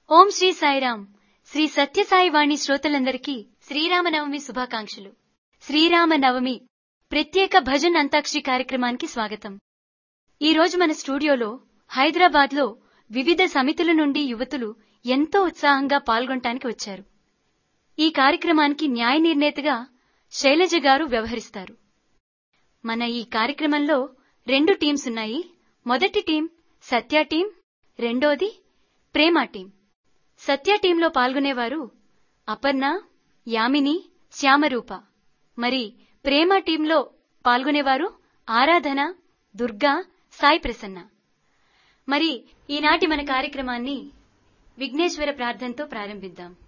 ఓం శ్రీ సాయిరాం. శ్రీ సత్యసాయి వాణి శ్రోతలందరికీ శ్రీరామనవమి శుభాకాంక్షలు. శ్రీరామనవమి ప్రత్యేక భజన్ అంతాక్షరి కార్యక్రమానికి స్వాగతం. ఈ రోజు మన స్టూడియోలో హైదరాబాద్లో వివిధ సమితుల నుండి యువతులు ఎంతో ఉత్సాహంగా పాల్గొనడానికి వచ్చారు. ఈ కార్యక్రమానికి న్యాయ నిర్ణేతగా శైలజ గారు వ్యవహరిస్తారు. మన ఈ కార్యక్రమంలో 2 టీమ్స్ ఉన్నాయి. మొదటి టీం సత్య టీం, రెండోది ప్రేమ టీం. సత్య టీంలో పాల్గొనేవారు అపర్ణ, యామిని, శ్యామరూప. మరి ప్రేమ టీంలో పాల్గొనేవారు ఆరాధన, దుర్గా, సాయి ప్రసన్న. మరి ఈనాటి మన కార్యక్రమాన్ని విఘ్నేశ్వర ప్రార్థనతో ప్రారంభిద్దాం.